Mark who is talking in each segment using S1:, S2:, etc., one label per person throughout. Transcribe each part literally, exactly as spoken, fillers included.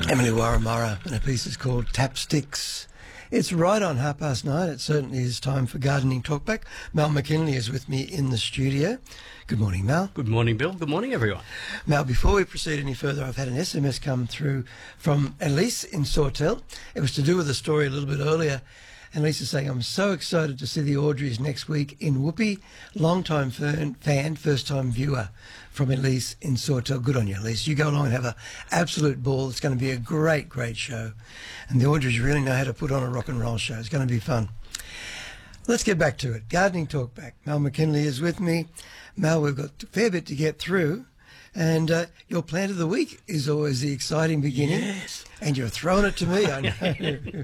S1: Emily Warramurra, and a piece is called Tap Sticks. It's right on half past nine. It certainly is time for Gardening Talkback. Mal McKinley is with me in the studio. Good morning, Mal.
S2: Good morning, Bill. Good morning, everyone.
S1: Mal, before we proceed any further, I've had an S M S come through from Elise in Sawtell. It was to do with the story a little bit earlier. And Lisa's saying, I'm so excited to see the Audreys next week in Whoopi. Long-time fan, fan first-time viewer from Elise in Sawtell. Good on you, Elise. You go along and have an absolute ball. It's going to be a great, great show. And the Audreys really know how to put on a rock and roll show. It's going to be fun. Let's get back to it. Gardening Talk back. Mal McKinley is with me. Mal, we've got a fair bit to get through. And uh, your plant of the week is always the exciting beginning.
S2: Yes.
S1: And you're throwing it to me, I know.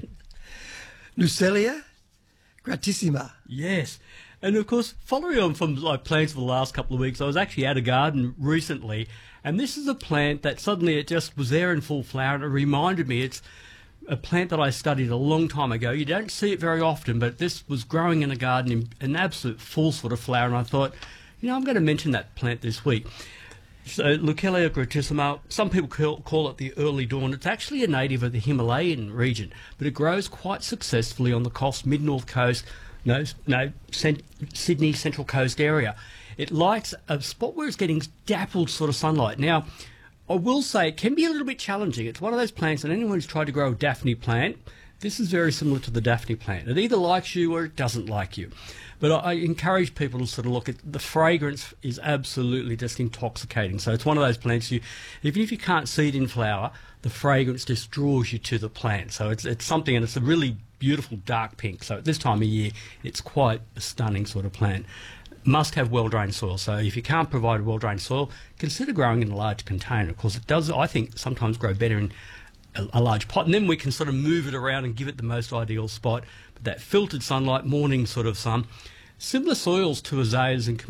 S1: Lucellia gratissima.
S2: Yes. And of course, following on from like plants for the last couple of weeks, I was actually at a garden recently, and this is a plant that suddenly it just was there in full flower, and it reminded me it's a plant that I studied a long time ago. You don't see it very often, but this was growing in a garden in an absolute full sort of flower, and I thought, you know, I'm going to mention that plant this week. So, Lucellia gratissima, some people call, call it the early dawn. It's actually a native of the Himalayan region, but it grows quite successfully on the coast, mid-north coast, no, no, cent, Sydney Central Coast area. It likes a spot where it's getting dappled sort of sunlight. Now, I will say it can be a little bit challenging. It's one of those plants, and anyone who's tried to grow a Daphne plant, this is very similar to the Daphne plant. It either likes you or it doesn't like you. But I encourage people to sort of look at the fragrance is absolutely just intoxicating. So it's one of those plants you, even if you can't see it in flower, the fragrance just draws you to the plant. So it's it's something, and it's a really beautiful dark pink. So at this time of year, it's quite a stunning sort of plant. Must have well-drained soil. So if you can't provide well-drained soil, consider growing in a large container. Of course, it does, I think, sometimes grow better in a, a large pot, and then we can sort of move it around and give it the most ideal spot. But that filtered sunlight, morning sort of sun, similar soils to azaleas and